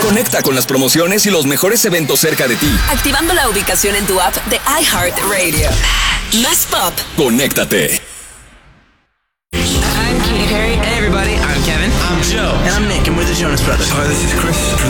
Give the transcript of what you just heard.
Conecta con las promociones y los mejores eventos cerca de ti. Activando la ubicación en tu app de iHeartRadio. Más pop. Conéctate. Hey everybody, I'm Kevin. I'm Joe. And I'm Nick, and we're the Jonas Brothers. Hi, this is Chris from